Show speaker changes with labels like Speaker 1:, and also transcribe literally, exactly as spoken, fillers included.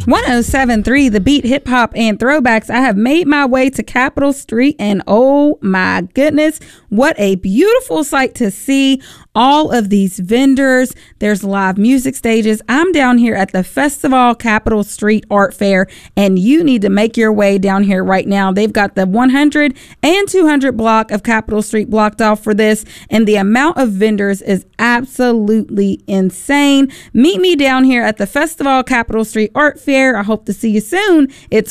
Speaker 1: one oh seven point three The Beat, hip hop and throwbacks. I have made my way to Capitol Street, and oh my goodness, what a beautiful sight to see. All of these vendors, there's live music stages. I'm down here at the Festival Capitol Street Art Fair, and you need to make your way down here right now. They've got the one hundred and two hundred block of Capitol Street blocked off for this, and the amount of vendors is absolutely insane. Meet me down here at the Festival Capitol Street Art Fair. I hope to see you soon. It's